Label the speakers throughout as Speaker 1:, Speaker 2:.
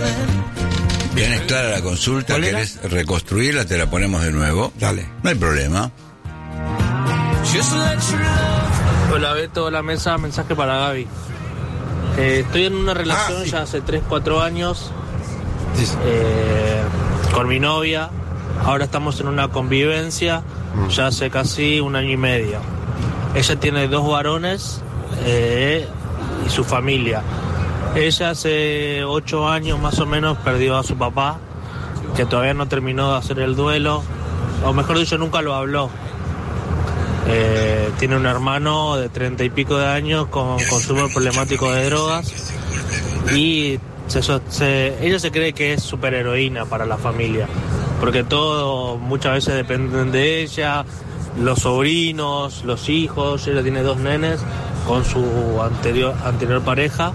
Speaker 1: ¿Tienes clara la consulta? ¿Querés reconstruirla? Te la ponemos de nuevo.
Speaker 2: Dale.
Speaker 1: No hay problema.
Speaker 3: Hola Beto, hola Mesa, mensaje para Gaby. Estoy en una relación ya hace 3-4 años con mi novia. Ahora estamos en una convivencia ya hace casi 1 año y medio. Ella tiene 2 varones y su familia. Ella hace 8 años más o menos perdió a su papá, que todavía no terminó de hacer el duelo, o mejor dicho, nunca lo habló. Tiene un hermano de 30 y pico de años con consumo problemático de drogas y ella se cree que es superheroína para la familia, porque todo muchas veces dependen de ella, los sobrinos, los hijos. Ella tiene 2 nenes con su anterior pareja.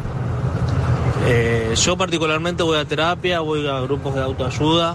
Speaker 3: Yo particularmente voy a terapia, voy a grupos de autoayuda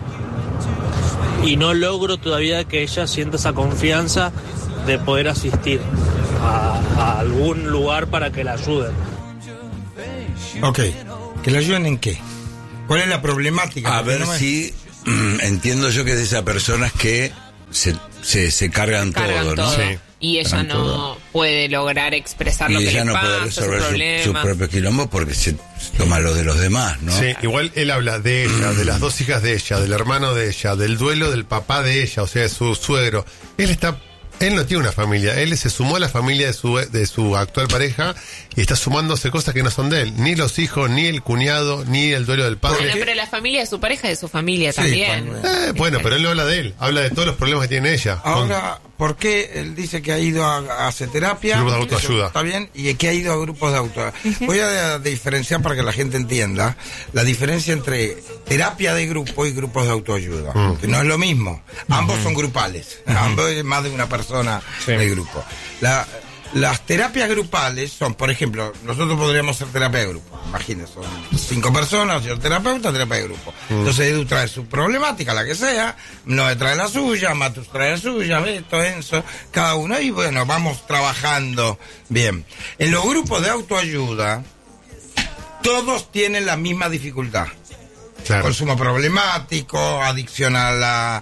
Speaker 3: y no logro todavía que ella sienta esa confianza de poder asistir a algún lugar para que la ayuden.
Speaker 2: Ok, ¿que la ayuden en qué? ¿Cuál es la problemática?
Speaker 1: A ver si entiendo yo que es de esas personas que se cargan todo, ¿no?
Speaker 4: Sí. Y ella no puede lograr expresar lo que le pasa,
Speaker 1: y ella no puede resolver su propio quilombo porque se toma lo de los demás, ¿no?
Speaker 5: Sí, igual él habla de ella, de las 2 hijas de ella, del hermano de ella, del duelo del papá de ella, o sea, de su suegro. Él no tiene una familia, él se sumó a la familia de su actual pareja y está sumándose cosas que no son de él, ni los hijos, ni el cuñado, ni el duelo del padre.
Speaker 4: Bueno, pero la familia de su pareja es de su familia también.
Speaker 5: Bueno, pero él no habla de él, habla de todos los problemas que tiene ella.
Speaker 2: Ahora, ¿por qué él dice que ha ido a hacer terapia?
Speaker 5: Grupos de autoayuda.
Speaker 2: Está bien, y que ha ido a grupos de autoayuda. Voy a diferenciar para que la gente entienda la diferencia entre terapia de grupo y grupos de autoayuda, que no es lo mismo. Ambos son grupales, ambos es más de una persona del grupo. Las terapias grupales son, por ejemplo, nosotros podríamos hacer terapia de grupo. Imagínense, son 5 personas, yo terapeuta, terapia de grupo. Entonces Edu trae su problemática, la que sea, Noé trae la suya, Matus trae la suya, Beto, Enzo, cada uno, y bueno, vamos trabajando bien. En los grupos de autoayuda, todos tienen la misma dificultad. Claro. Consumo problemático, adicción al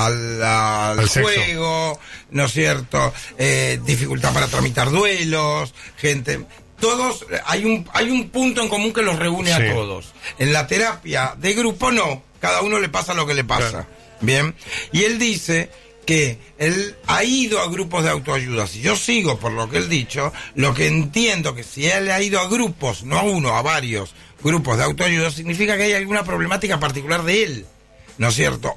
Speaker 2: juego, ¿no es cierto? Dificultad para tramitar duelos, gente. Todos, hay un punto en común que los reúne a todos. En la terapia de grupo no, cada uno le pasa lo que le pasa. Claro. Bien. Y él dice que él ha ido a grupos de autoayuda. Si yo sigo por lo que él dicho, lo que entiendo que si él ha ido a grupos, no a uno, a varios grupos de autoayuda, significa que hay alguna problemática particular de él, ¿no es cierto?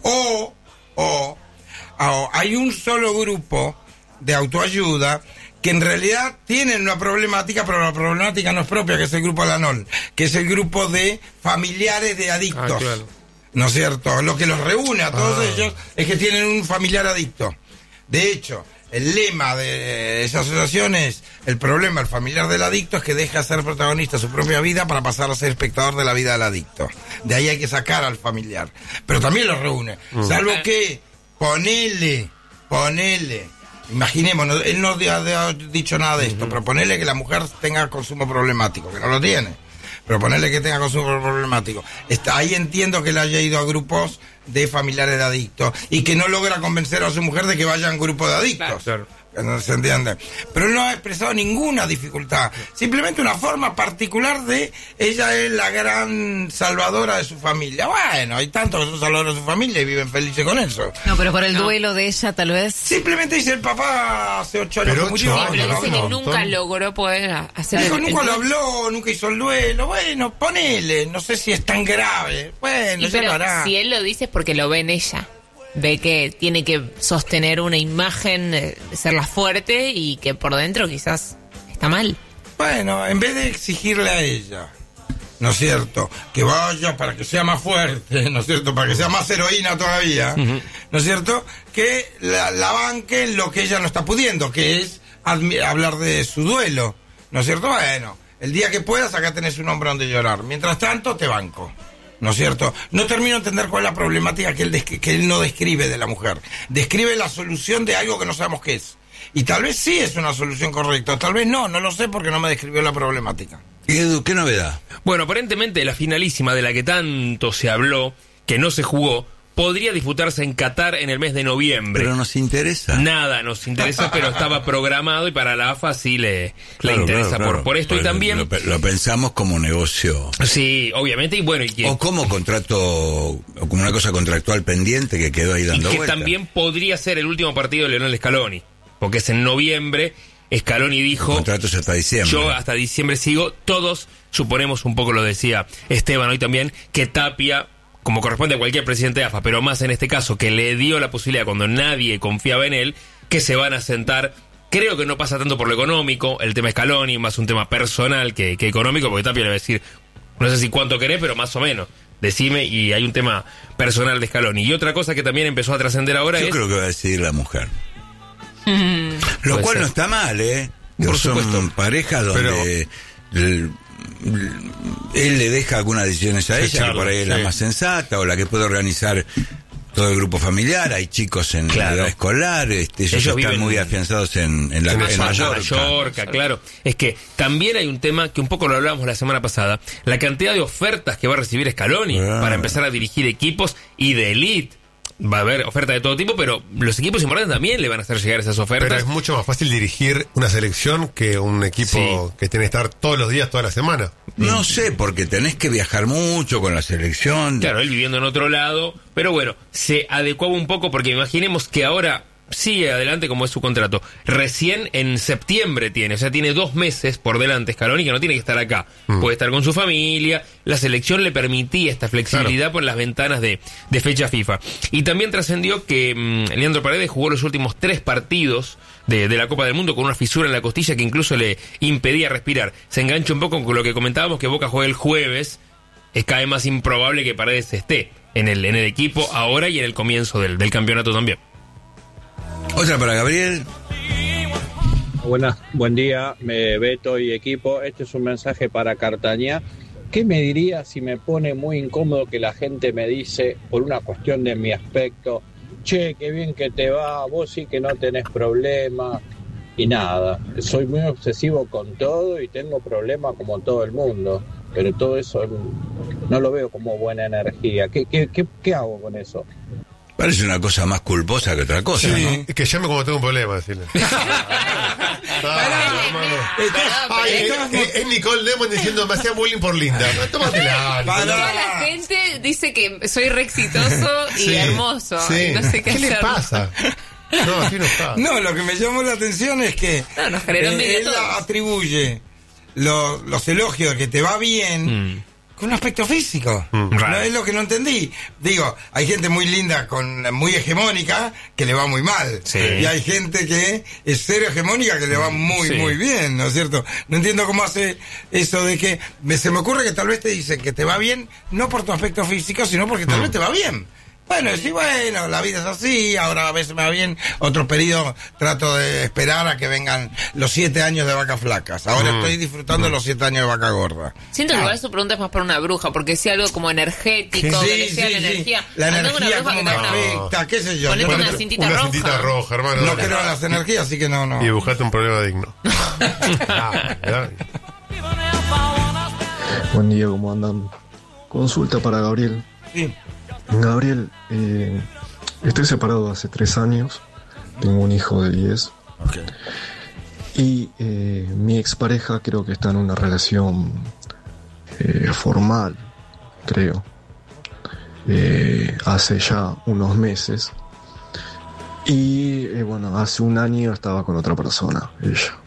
Speaker 2: O hay un solo grupo de autoayuda que en realidad tienen una problemática, pero la problemática no es propia, que es el grupo Alanol, que es el grupo de familiares de adictos. Claro. ¿No es cierto? Lo que los reúne a todos ellos es que tienen un familiar adicto. De hecho, el lema de esa asociación es: el problema del familiar del adicto es que deja de ser protagonista de su propia vida para pasar a ser espectador de la vida del adicto. De ahí hay que sacar al familiar. Pero también los reúne. Salvo que ponele, imaginemos, él no ha dicho nada de esto, pero ponele que la mujer tenga consumo problemático, que no lo tiene. Pero ponerle que tenga consumo problemático. Ahí entiendo que él haya ido a grupos de familiares de adictos y que no logra convencer a su mujer de que vaya a un grupo de adictos. Claro. No se entiende. Pero él no ha expresado ninguna dificultad. Simplemente una forma particular de ella es la gran salvadora de su familia. Bueno, hay tantos que son salvadores de su familia y viven felices con eso.
Speaker 6: No, pero por el duelo de ella tal vez.
Speaker 2: Simplemente dice: el papá hace 8 años que murió.
Speaker 4: Pero dice que nunca logró poder hacer
Speaker 2: el nunca lo habló, nunca hizo el duelo. Bueno, ponele, no sé si es tan grave. Bueno, ya lo hará.
Speaker 4: Si él lo dice es porque lo ve en ella. Ve que tiene que sostener una imagen de ser la fuerte y que por dentro quizás está mal.
Speaker 2: Bueno, en vez de exigirle a ella, ¿no es cierto?, que vaya para que sea más fuerte, ¿no es cierto?, para que sea más heroína todavía, ¿no es cierto?, que la banque en lo que ella no está pudiendo, que es hablar de su duelo, ¿no es cierto? Bueno, el día que puedas acá tenés un hombro donde llorar. Mientras tanto, te banco. ¿no es cierto? No termino de entender cuál es la problemática que él no describe de la mujer. Describe la solución de algo que no sabemos qué es. Y tal vez sí es una solución correcta, tal vez no lo sé porque no me describió la problemática.
Speaker 1: Edu, ¿qué novedad?
Speaker 7: Bueno, aparentemente la finalísima de la que tanto se habló, que no se jugó, podría disputarse en Qatar en el mes de noviembre.
Speaker 1: Pero nos interesa.
Speaker 7: Nada nos interesa, pero estaba programado y para la AFA sí le interesa
Speaker 1: claro.
Speaker 7: por esto.
Speaker 1: Pues
Speaker 7: y también...
Speaker 1: Lo pensamos como negocio.
Speaker 7: Sí, obviamente, y bueno...
Speaker 1: O como contrato, o como una cosa contractual pendiente que quedó ahí dando
Speaker 7: vuelta. Y que
Speaker 1: vuelta.
Speaker 7: También podría ser el último partido de Lionel Scaloni, porque es en noviembre. Scaloni dijo...
Speaker 1: El contrato es hasta diciembre.
Speaker 7: Yo hasta diciembre sigo. Todos suponemos, un poco lo decía Esteban hoy también, que Tapia, como corresponde a cualquier presidente de AFA, pero más en este caso, que le dio la posibilidad cuando nadie confiaba en él, que se van a sentar. Creo que no pasa tanto por lo económico, el tema Scaloni, más un tema personal que económico, porque Tapia le va a decir, no sé si cuánto querés, pero más o menos, decime, y hay un tema personal de Scaloni. Y otra cosa que también empezó a trascender ahora
Speaker 1: Yo creo que va a decidir la mujer. Lo
Speaker 7: Puede
Speaker 1: cual
Speaker 7: ser.
Speaker 1: no está mal, ¿eh?
Speaker 7: Por
Speaker 1: Son
Speaker 7: supuesto.
Speaker 1: parejas donde él le deja algunas decisiones a ella, que por ahí es la más sensata, o la que puede organizar todo el grupo familiar. Hay chicos en la edad escolar, ellos están
Speaker 7: viven
Speaker 1: muy afianzados en
Speaker 7: Mallorca, claro. Es que también hay un tema que un poco lo hablábamos la semana pasada, la cantidad de ofertas que va a recibir Scaloni para empezar a dirigir equipos y de elite. Va a haber ofertas de todo tipo, pero los equipos importantes también le van a hacer llegar esas ofertas.
Speaker 5: Pero es mucho más fácil dirigir una selección que un equipo que tiene que estar todos los días, toda la semana.
Speaker 1: No sé, porque tenés que viajar mucho con la selección.
Speaker 7: Claro, él viviendo en otro lado, pero bueno, se adecuaba un poco porque imaginemos que ahora sigue adelante como es su contrato. Recién en septiembre tiene, o sea, tiene 2 meses por delante Scaloni, que no tiene que estar acá. Puede estar con su familia. La selección le permitía esta flexibilidad por las ventanas de fecha FIFA. Y también trascendió que Leandro Paredes jugó los últimos 3 partidos de la Copa del Mundo con una fisura en la costilla que incluso le impedía respirar. Se engancha un poco con lo que comentábamos, que Boca juega el jueves. Es cada vez más improbable que Paredes esté en el equipo ahora y en el comienzo del campeonato también.
Speaker 1: Otra para Gabriel.
Speaker 8: Buen día, Beto y equipo. Este es un mensaje para Cartañá. ¿Qué me diría si me pone muy incómodo que la gente me dice, por una cuestión de mi aspecto, che, qué bien que te va, vos sí que no tenés problema? Y nada, soy muy obsesivo con todo y tengo problemas como todo el mundo, pero todo eso no lo veo como buena energía. ¿Qué hago con eso?
Speaker 1: Parece una cosa más culposa que otra cosa, ¿no?
Speaker 5: Es que llame cuando tengo un problema, decirle. Es Nicole Lemon diciendo, me hacía bullying por linda. Tómatela.
Speaker 4: Toda la gente dice que soy re exitoso y hermoso. Y no sé qué
Speaker 5: le pasa? No, así no está.
Speaker 2: No, lo que me llamó la atención es que
Speaker 4: nos generó envidia
Speaker 2: él
Speaker 4: todos.
Speaker 2: atribuye los elogios de que te va bien con un aspecto físico. No es lo que no entendí. Digo, hay gente muy linda, muy hegemónica, que le va muy mal.
Speaker 7: Sí.
Speaker 2: Y hay gente que es cero hegemónica, que le va muy bien, ¿no es cierto? No entiendo cómo hace eso de que... Se me ocurre que tal vez te dicen que te va bien, no por tu aspecto físico, sino porque tal vez te va bien. Bueno, sí, bueno, la vida es así, ahora a veces me va bien, otro periodo trato de esperar a que vengan los 7 años de vacas flacas. Ahora estoy disfrutando los 7 años de vaca gorda.
Speaker 4: Siento que igual su pregunta es más para una bruja, porque si algo como energético, que le sea la energía.
Speaker 2: La
Speaker 4: Andá con
Speaker 2: energía
Speaker 4: una bruja
Speaker 2: como
Speaker 4: que
Speaker 2: me
Speaker 4: te haga una-
Speaker 2: afecta, qué sé yo.
Speaker 4: Ponete
Speaker 2: Yo
Speaker 4: una cintita
Speaker 5: Una
Speaker 4: roja.
Speaker 5: cintita roja, hermano.
Speaker 2: no creo en las energías, así que no.
Speaker 5: Y buscate un problema digno. ¿Verdad?
Speaker 9: Buen día, ¿cómo andan? Consulta para Gabriel.
Speaker 2: Sí.
Speaker 9: Gabriel, estoy separado hace 3 años, tengo un hijo de 10 y mi expareja creo que está en una relación formal, creo, hace ya unos meses y bueno, hace un año estaba con otra persona, ella.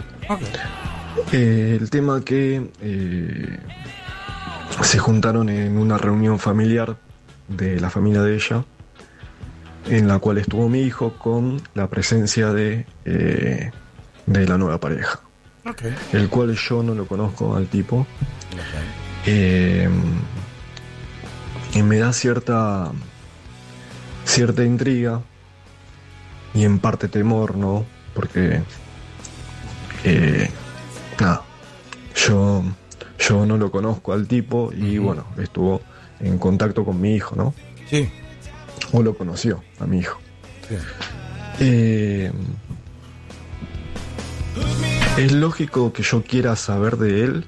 Speaker 9: El tema que se juntaron en una reunión familiar de la familia de ella, en la cual estuvo mi hijo con la presencia de la nueva pareja, el cual yo no lo conozco al tipo, y me da cierta intriga y en parte temor, ¿no? Porque nada, yo no lo conozco al tipo y bueno, estuvo en contacto con mi hijo, ¿no?
Speaker 2: Sí.
Speaker 9: O lo conoció a mi hijo.
Speaker 2: Sí.
Speaker 9: Es lógico que yo quiera saber de él.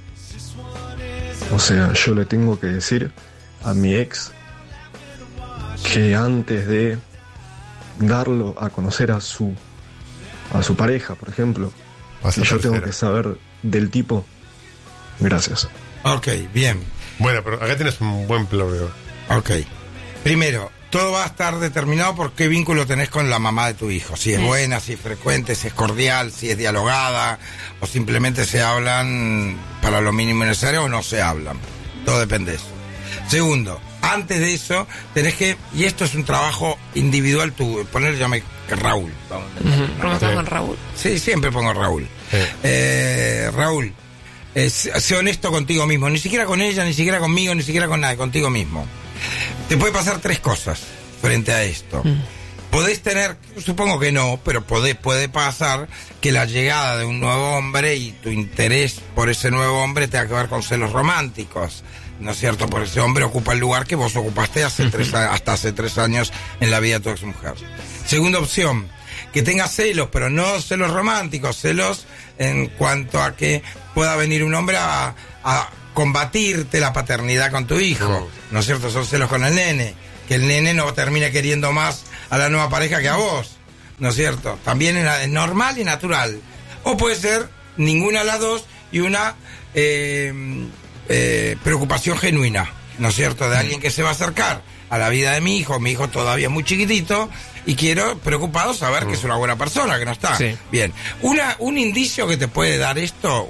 Speaker 9: O sea, yo le tengo que decir a mi ex que antes de darlo a conocer a su pareja, por ejemplo, yo tengo que saber del tipo. Gracias.
Speaker 2: Ok, bien.
Speaker 5: Bueno, pero acá tienes un buen plano.
Speaker 2: Ok. Primero, todo va a estar determinado por qué vínculo tenés con la mamá de tu hijo. Si es buena, si es frecuente, si es cordial, si es dialogada, o simplemente se hablan para lo mínimo necesario o no se hablan. Todo depende de eso. Segundo, antes de eso, tenés que, y esto es un trabajo individual, ponerle, llame Raúl.
Speaker 4: ¿Cómo estás con Raúl?
Speaker 2: Sí, siempre pongo Raúl. Raúl, sé honesto contigo mismo, ni siquiera con ella, ni siquiera conmigo, ni siquiera con nadie, contigo mismo. Te puede pasar tres cosas frente a esto. Podés tener, supongo que no, pero puede pasar que la llegada de un nuevo hombre y tu interés por ese nuevo hombre tenga que ver con celos románticos, ¿no es cierto? Por ese hombre ocupa el lugar que vos ocupaste hasta hace 3 años en la vida de tu exmujer. Segunda opción, que tengas celos, pero no celos románticos, celos en cuanto a que pueda venir un hombre a combatirte la paternidad con tu hijo, ¿no es cierto? Son celos con el nene, que el nene no termine queriendo más a la nueva pareja que a vos, ¿no es cierto? También es normal y natural. O puede ser ninguna de las dos y una preocupación genuina, ¿no es cierto? De alguien que se va a acercar a la vida de mi hijo todavía es muy chiquitito y preocupado saber que es una buena persona, que no está. Sí. Bien. Un indicio que te puede dar esto,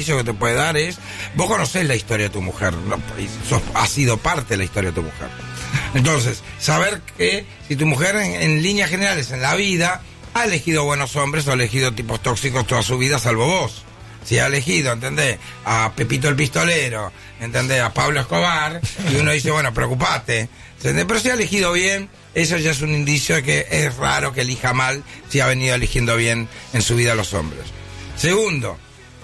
Speaker 2: es, vos conocés la historia de tu mujer, ¿no? Has sido parte de la historia de tu mujer. Entonces, saber que si tu mujer en líneas generales en la vida ha elegido buenos hombres o ha elegido tipos tóxicos toda su vida, salvo vos. Si ha elegido, ¿entendés? A Pepito el Pistolero, ¿entendés? A Pablo Escobar, y uno dice, bueno, preocupate, ¿entendés? Pero si ha elegido bien, eso ya es un indicio de que es raro que elija mal si ha venido eligiendo bien en su vida a los hombres. Segundo,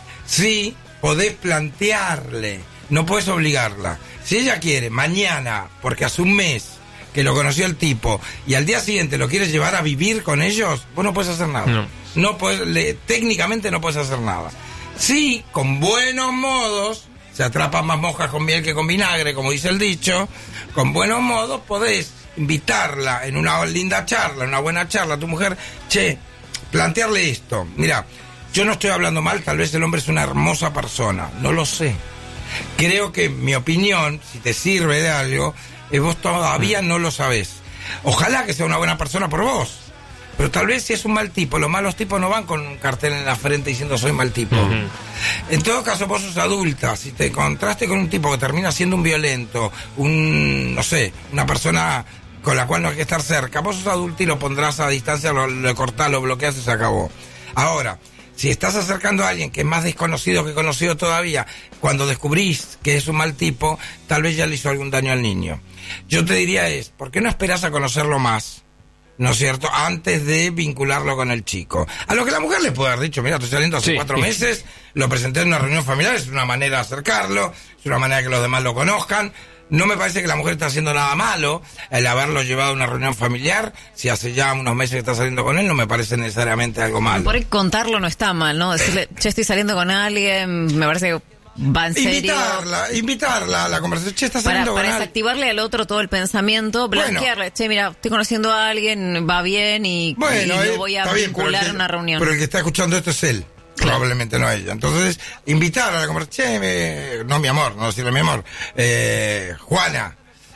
Speaker 2: si podés plantearle, no podés obligarla. Si ella quiere mañana, porque hace un mes que lo conoció el tipo, y al día siguiente lo quieres llevar a vivir con ellos, vos no puedes hacer nada. No podés, técnicamente no puedes hacer nada. Sí, con buenos modos, se atrapan más moscas con miel que con vinagre, como dice el dicho, con buenos modos podés invitarla en una linda charla, en una buena charla a tu mujer, plantearle esto. Mira, yo no estoy hablando mal, tal vez el hombre es una hermosa persona, no lo sé. Creo que mi opinión, si te sirve de algo, vos todavía no lo sabés. Ojalá que sea una buena persona por vos. Pero tal vez si es un mal tipo, los malos tipos no van con un cartel en la frente diciendo soy mal tipo. En todo caso, vos sos adulta, si te encontraste con un tipo que termina siendo un violento, no sé, una persona con la cual no hay que estar cerca, vos sos adulta y lo pondrás a distancia, lo cortás, lo bloqueás y se acabó. Ahora, si estás acercando a alguien que es más desconocido que conocido todavía, cuando descubrís que es un mal tipo, tal vez ya le hizo algún daño al niño. Yo te diría ¿por qué no esperás a conocerlo más? ¿No es cierto? Antes de vincularlo con el chico. A lo que la mujer le puede haber dicho, mira, estoy saliendo hace 4 meses, lo presenté en una reunión familiar, es una manera de acercarlo, es una manera de que los demás lo conozcan. No me parece que la mujer está haciendo nada malo el haberlo llevado a una reunión familiar. Si hace ya unos meses que está saliendo con él, no me parece necesariamente algo malo.
Speaker 6: Por ahí contarlo no está mal, ¿no? Decirle, che, estoy saliendo con alguien, me parece que va en serio.
Speaker 2: Invitarla a la conversación. Che, está saliendo
Speaker 6: para desactivarle al otro todo el pensamiento, blanquearle. Che, mira, estoy conociendo a alguien, va bien y lo voy a vincular en una reunión.
Speaker 2: Pero el que está escuchando esto es él. Probablemente no ella. Entonces, invitar a la conversación. No, mi amor, no decirle mi amor. Juana,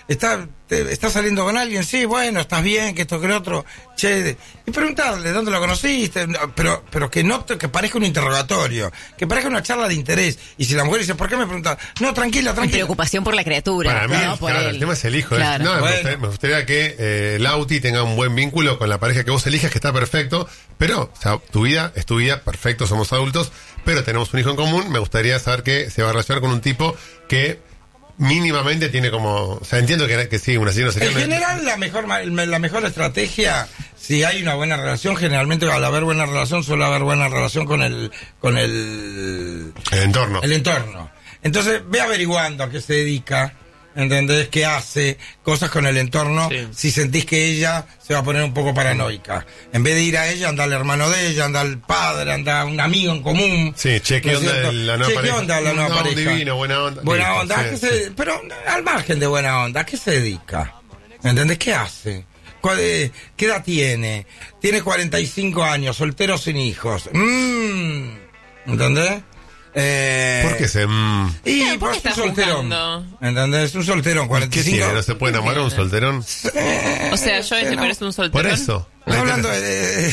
Speaker 2: ¿estás saliendo con alguien? Sí, bueno, ¿estás bien? Que esto, que lo otro. Che, y preguntarle dónde lo conociste. Pero que parezca un interrogatorio. Que parezca una charla de interés. Y si la mujer dice, ¿por qué me preguntas? No, tranquila.
Speaker 6: Preocupación por la criatura.
Speaker 5: Para mí,
Speaker 6: por él.
Speaker 5: El tema es el hijo.
Speaker 6: Claro.
Speaker 5: Me gustaría que Lauti tenga un buen vínculo con la pareja que vos elijas, que está perfecto. Pero, o sea, tu vida es tu vida, perfecto, somos adultos, pero tenemos un hijo en común. Me gustaría saber que se va a relacionar con un tipo que mínimamente tiene como... O sea, entiendo que sí, una serie no sería...
Speaker 2: En general, la mejor estrategia, si hay una buena relación, generalmente al haber buena relación, suele haber buena relación con el
Speaker 5: entorno.
Speaker 2: El entorno. Entonces, ve averiguando a qué se dedica, ¿entendés? Que hace cosas con el entorno si sentís que ella se va a poner un poco paranoica. En vez de ir a ella, anda al hermano de ella, anda al padre, anda un amigo en común.
Speaker 5: Sí, ¿qué onda la nueva pareja?
Speaker 2: ¿Qué onda la nueva pareja?
Speaker 5: Divino, buena onda.
Speaker 2: Buena onda, pero al margen de buena onda, ¿a qué se dedica? ¿Entendés? ¿Qué hace? ¿Qué edad tiene? Tiene 45 años, soltero sin hijos. ¿Entendés?
Speaker 5: ¿Por qué se...?
Speaker 2: Y pues un solterón. ¿Entendés? Un solterón, 45.
Speaker 5: ¿Qué tiene? ¿No se puede enamorar un solterón?
Speaker 4: O sea, yo me parece un solterón.
Speaker 5: Por eso.
Speaker 2: Hablando de...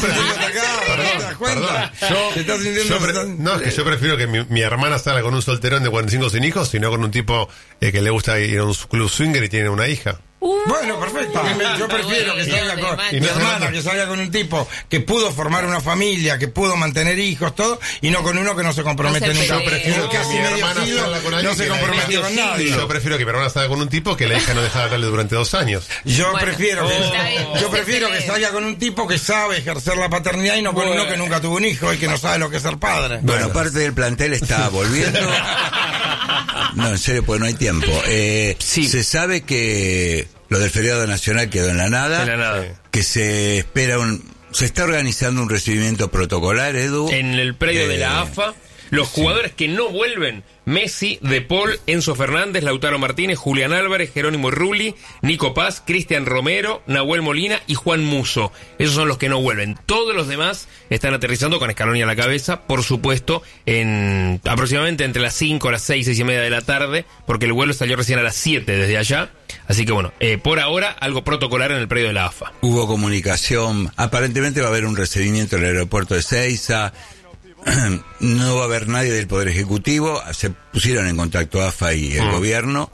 Speaker 5: No, es que yo prefiero que mi hermana salga con un solterón de 45 sin hijos, sino con un tipo que le gusta ir a un club swinger y tiene una hija.
Speaker 2: Bueno, perfecto. Yo prefiero que salga con mi hermana, que salga con un tipo que pudo formar una familia, que pudo mantener hijos, todo, y no con uno que no se compromete nunca. Yo prefiero que mi hermana salga con alguien no se comprometió con nadie.
Speaker 5: Yo prefiero que mi hermana salga con un tipo que la hija no deja de hablarle durante 2 años.
Speaker 2: Yo prefiero que salga con un tipo que sabe ejercer la paternidad y no con uno que nunca tuvo un hijo y que no sabe lo que es ser padre.
Speaker 1: Bueno, parte del plantel está volviendo. No, en serio, pues no hay tiempo. Se sabe que lo del feriado nacional quedó en la nada. Que se espera se está organizando un recibimiento protocolar, Edu.
Speaker 7: En el predio de la AFA. Los jugadores que no vuelven: Messi, De Paul, Enzo Fernández, Lautaro Martínez, Julián Álvarez, Jerónimo Rulli, Nico Paz, Cristian Romero, Nahuel Molina y Juan Musso. Esos son los que no vuelven. Todos los demás están aterrizando con Scaloni a la cabeza, por supuesto, en aproximadamente entre las 5, las 6, 6 y media de la tarde, porque el vuelo salió recién a las 7 desde allá. Así que bueno, por ahora algo protocolar en el predio de la AFA.
Speaker 1: Hubo comunicación, aparentemente va a haber un recibimiento en el aeropuerto de Seiza. No va a haber nadie del Poder Ejecutivo. Se pusieron en contacto AFA y el gobierno.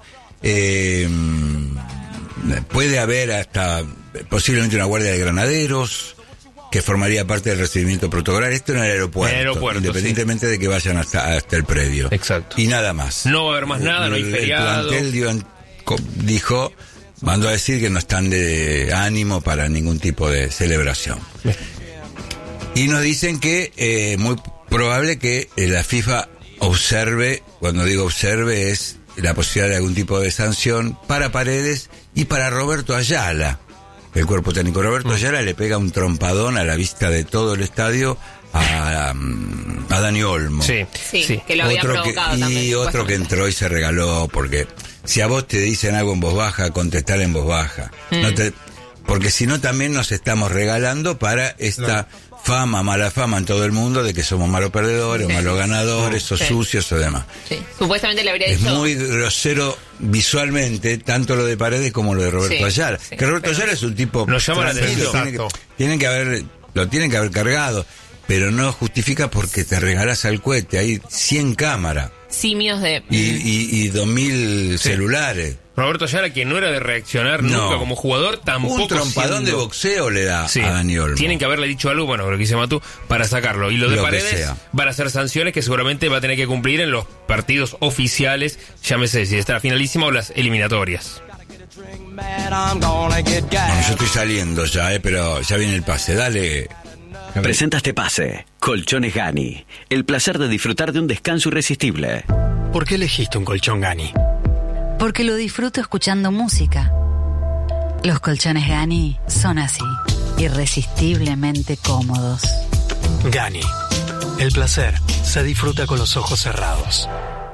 Speaker 1: Puede haber hasta posiblemente una guardia de granaderos que formaría parte del recibimiento protocolar. Esto en el aeropuerto, independientemente de que vayan hasta el predio.
Speaker 7: Exacto.
Speaker 1: Y nada más.
Speaker 7: No va a haber más nada, no hay feriado.
Speaker 1: El plantel mandó a decir que no están de ánimo para ningún tipo de celebración. Y nos dicen que muy probable que la FIFA observe, cuando digo observe es la posibilidad de algún tipo de sanción para Paredes y para Roberto Ayala. El cuerpo técnico Roberto Ayala le pega un trompadón a la vista de todo el estadio a Dani Olmo.
Speaker 4: Sí, que lo había provocado también.
Speaker 1: Y otro que entró y se regaló, porque si a vos te dicen algo en voz baja, contestar en voz baja. Porque si no también nos estamos regalando para esta mala fama en todo el mundo de que somos malos perdedores, o malos ganadores, o sucios o demás.
Speaker 4: Sí. Supuestamente le habría dicho...
Speaker 1: Es muy grosero visualmente, tanto lo de Paredes como lo de Roberto Ayala. Que Roberto Ayala es un tipo...
Speaker 7: Nos llama la atención.
Speaker 1: Lo tienen que haber cargado, pero no justifica porque te regalás al cohete. Hay 100 cámaras.
Speaker 4: Simios de...
Speaker 1: Y 2000 celulares.
Speaker 7: Roberto Ayala, que no era de reaccionar nunca como jugador, tampoco.
Speaker 1: Un trompadón de boxeo le da a Dani Olmo.
Speaker 7: Tienen que haberle dicho algo, bueno, lo que dice Matú, para sacarlo. Y lo de Paredes van a ser sanciones que seguramente va a tener que cumplir en los partidos oficiales, llámese si está la finalísima o las eliminatorias.
Speaker 1: Bueno, yo estoy saliendo ya, pero ya viene el pase, dale.
Speaker 10: Presenta este pase. Colchones Gani. El placer de disfrutar de un descanso irresistible.
Speaker 11: ¿Por qué elegiste un colchón Gani?
Speaker 12: Porque lo disfruto escuchando música. Los colchones Gani son así, irresistiblemente cómodos.
Speaker 11: Gani. El placer se disfruta con los ojos cerrados.